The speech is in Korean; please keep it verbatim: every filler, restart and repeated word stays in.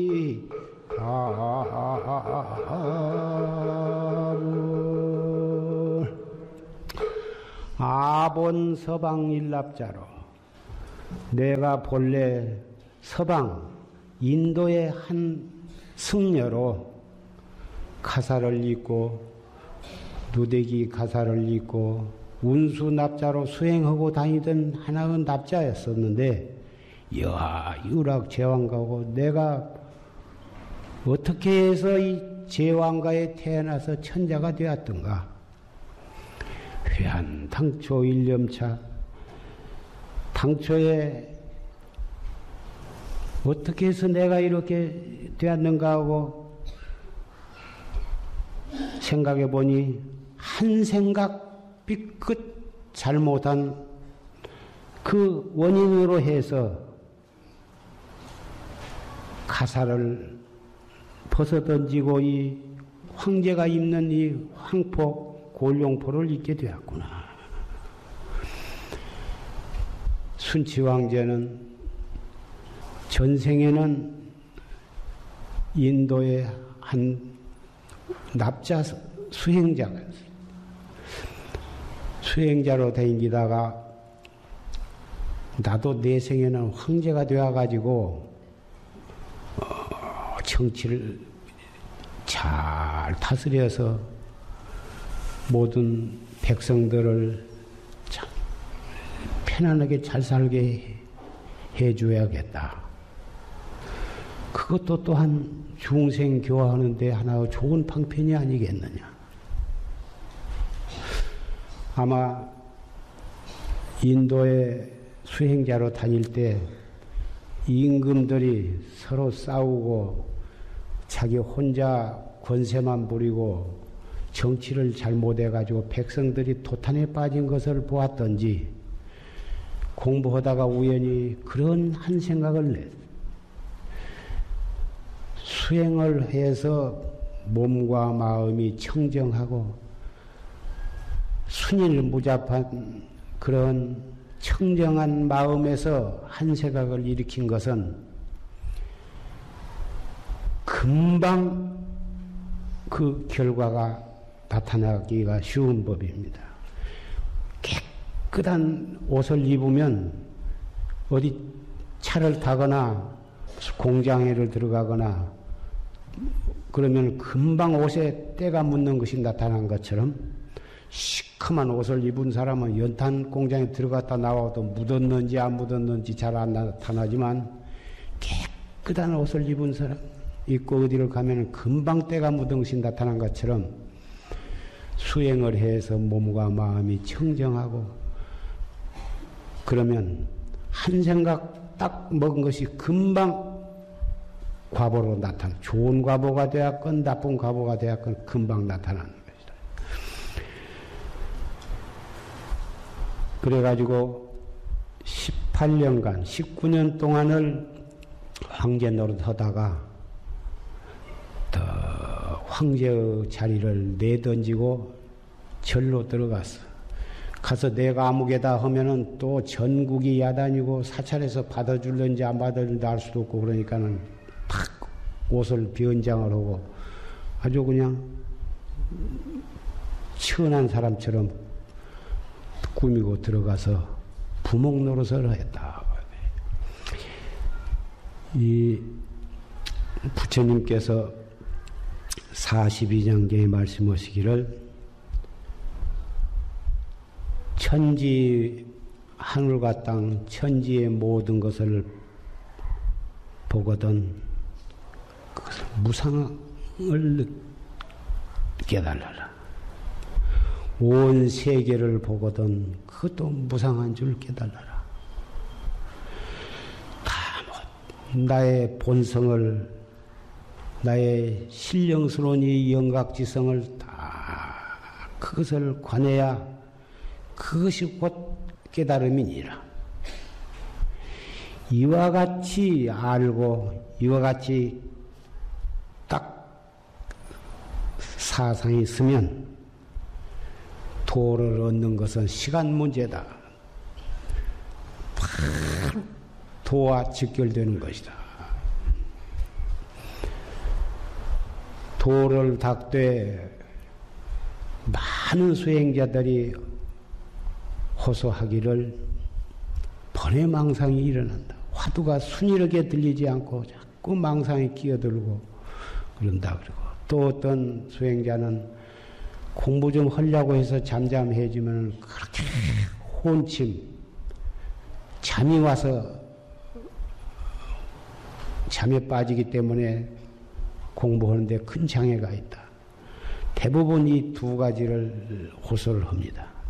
아본 서방 일납자로 내가 본래 서방 인도의 한 승려로 가사를 입고 누대기 가사를 입고 운수 납자로 수행하고 다니던 하나의 납자였었는데 야 유락 제왕가고 내가 어떻게 해서 이 제왕가에 태어나서 천자가 되었던가. 회한 당초 일념차 당초에 어떻게 해서 내가 이렇게 되었는가 하고 생각해 보니 한 생각 삐끗 잘못한 그 원인으로 해서 가사를 벗어던지고 이 황제가 입는 이 황포 골룡포를 입게 되었구나. 순치 황제는 전생에는 인도의 한 납자 수행자였어요. 수행자로 다니다가 나도 내 생에는 황제가 되어가지고 어, 정치를 잘 다스려서 모든 백성들을 참 편안하게 잘 살게 해줘야겠다. 그것도 또한 중생 교화하는데 하나의 좋은 방편이 아니겠느냐. 아마 인도의 수행자로 다닐 때 임금들이 서로 싸우고 자기 혼자 권세만 부리고 정치를 잘못해가지고 백성들이 도탄에 빠진 것을 보았던지 공부하다가 우연히 그런 한 생각을 냈어요. 수행을 해서 몸과 마음이 청정하고 순일무잡한 그런 청정한 마음에서 한 생각을 일으킨 것은 금방 그 결과가 나타나기가 쉬운 법입니다. 깨끗한 옷을 입으면 어디 차를 타거나 공장에를 들어가거나 그러면 금방 옷에 때가 묻는 것이 나타난 것처럼 시커먼 옷을 입은 사람은 연탄 공장에 들어갔다 나와도 묻었는지 안 묻었는지 잘 안 나타나지만 깨끗한 옷을 입은 사람 입고 어디를 가면 금방 때가 묻은 것이 나타난 것처럼 수행을 해서 몸과 마음이 청정하고 그러면 한 생각 딱 먹은 것이 금방 과보로 나타나. 좋은 과보가 되었건 나쁜 과보가 되었건 금방 나타나는 것이다. 그래가지고 십팔 년간 십구 년 동안을 황제 노릇하다가 더 황제의 자리를 내던지고 절로 들어갔어. 가서 내가 아무개다 하면은 또 전국이 야단이고 사찰에서 받아줄는지 안 받아줄는지 알 수도 없고 그러니까는 탁 옷을 변장을 하고 아주 그냥 천한 사람처럼 꾸미고 들어가서 부목 노릇을 했다. 이 부처님께서 사십이 장경에 말씀하시기를 천지 하늘과 땅 천지의 모든 것을 보거든 그것을 무상을 깨달아라. 온 세계를 보거든 그것도 무상한 줄 깨달아라. 다 뭐 나의 본성을 나의 신령스러운 이 영각지성을 다 그것을 관해야 그것이 곧 깨달음이니라. 이와 같이 알고 이와 같이 딱 사상이 있으면 도를 얻는 것은 시간 문제다. 바로 도와 직결되는 것이다. 도를 닦되 많은 수행자들이 호소하기를 번외망상이 일어난다. 화두가 순이하게 들리지 않고 자꾸 망상이 끼어들고 그런다. 그러고 또 어떤 수행자는 공부 좀 하려고 해서 잠잠해지면 그렇게 혼침, 잠이 와서 잠에 빠지기 때문에 공부하는데 큰 장애가 있다. 대부분 이 두 가지를 호소를 합니다.